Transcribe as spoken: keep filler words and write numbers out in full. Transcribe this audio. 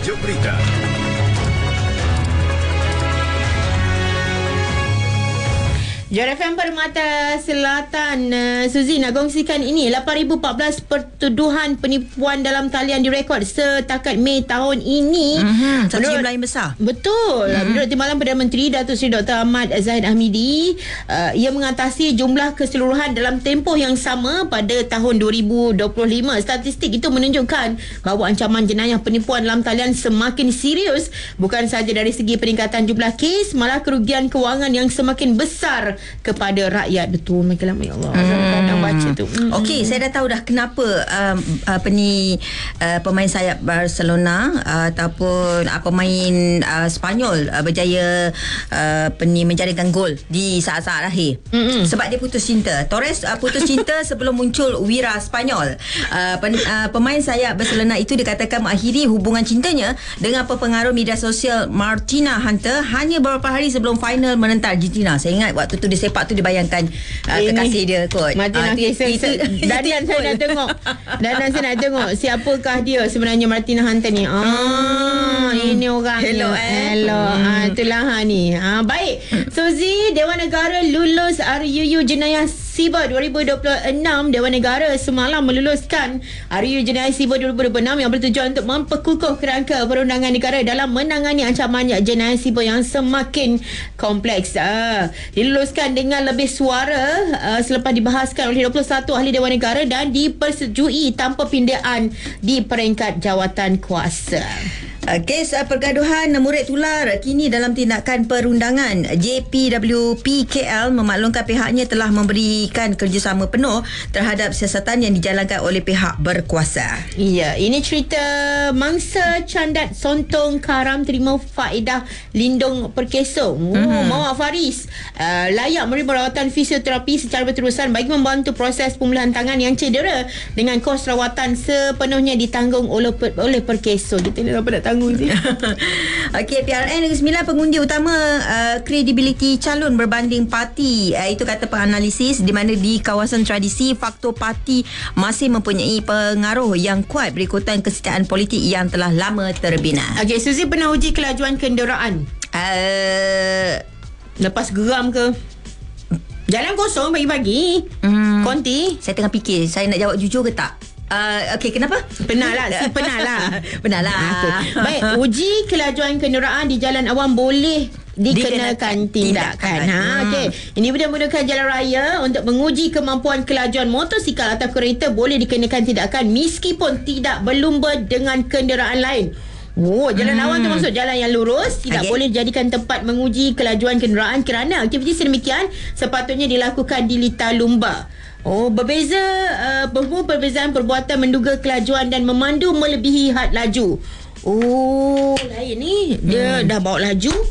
Jom Berita. J R F M Permata Selatan, uh, Suzy nak kongsikan ini lapan ribu empat belas pertuduhan penipuan dalam talian direkod setakat Mei tahun ini. Mm-hmm. Satu jumlah yang besar. Betul. Mm-hmm. Menurut Timbalan Perdana Menteri Datuk Seri Doktor Ahmad Zahid Hamidi, uh, ia mengatasi jumlah keseluruhan dalam tempoh yang sama pada tahun dua ribu dua puluh lima. Statistik itu menunjukkan bahawa ancaman jenayah penipuan dalam talian semakin serius, bukan sahaja dari segi peningkatan jumlah kes, malah kerugian kewangan yang semakin besar kepada rakyat. Betul, Michael, ya Allah. Hmm. Kadang baca tu. Hmm. Okey, saya dah tahu dah kenapa um, apa ni uh, pemain sayap Barcelona uh, ataupun uh, pemain uh, Spanyol uh, berjaya uh, peni menjaringkan gol di saat-saat akhir. Hmm. Sebab dia putus cinta. Torres uh, putus cinta sebelum muncul wira Spanyol. Uh, pen, uh, pemain sayap Barcelona itu dikatakan mengakhiri hubungan cintanya dengan pepengaruh media sosial Martina Hunter hanya beberapa hari sebelum final menentang Argentina. Saya ingat waktu tu dia sepak tu dibayangkan uh, kekasih dia kot. Martina, uh, okay, saya, itu, Danian saya nak tengok. Danian saya nak tengok siapakah dia sebenarnya Martina Hunter ni. Ah, hmm. Ini orang. Hello eh. Hello. Hmm. Ah, itulah ha, ni. Ah, baik. Suzy, Dewan Negara lulus R U U Jenayah Siber dua ribu dua puluh enam. Dewan Negara semalam meluluskan R U U Jenayah Siber dua ribu dua puluh enam yang bertujuan untuk memperkukuh kerangka perundangan negara dalam menangani ancaman jenayah siber yang semakin kompleks. Ah, diluluskan dengan lebih suara uh, selepas dibahaskan oleh dua puluh satu ahli Dewan Negara dan dipersetujui tanpa pindaan di peringkat jawatan kuasa. Kes pergaduhan murid tular kini dalam tindakan perundangan. J P W P K L memaklumkan pihaknya telah memberikan kerjasama penuh terhadap siasatan yang dijalankan oleh pihak berkuasa. Ya, ini cerita mangsa candat Sontong Karam terima faedah lindung perkesong. Oh, mm-hmm. Mawar Faris uh, layak menerima rawatan fisioterapi secara berterusan bagi membantu proses pemulihan tangan yang cedera dengan kos rawatan sepenuhnya ditanggung oleh oleh perkesong. Kita ni dapat nak tanggung sih. Okey, P R N Negeri Sembilan pengundi utama uh, kredibiliti calon berbanding parti. Uh, itu kata penganalisis, di mana di kawasan tradisi faktor parti masih mempunyai pengaruh yang kuat berikutan kesetiaan politik yang telah lama terbina. Okey, Suzy pernah uji kelajuan kenderaan? Uh, Lepas geram ke? Jalan kosong pagi-pagi. Hmm, Konti. Saya tengah fikir, saya nak jawab jujur ke tak? Uh, Okey, kenapa? Pernah lah. Si pernah lah. Pernah lah. Okay. Baik, uji kelajuan kenderaan di jalan awam boleh dikenakan tindakan. tindakan. Ha, okey. Ini bila menggunakan jalan raya untuk menguji kemampuan kelajuan motosikal atau kereta boleh dikenakan tindakan meskipun tidak berlumba dengan kenderaan lain. Oh, jalan hmm. awam termasuk jalan yang lurus, tidak okay. boleh dijadikan tempat menguji kelajuan kenderaan kerana aktiviti sedemikian sepatutnya dilakukan di litar lumba. Oh, berbeza uh, perbezaan perbuatan menduga kelajuan dan memandu melebihi had laju. Oh, lain ni. Dia hmm. dah bawa laju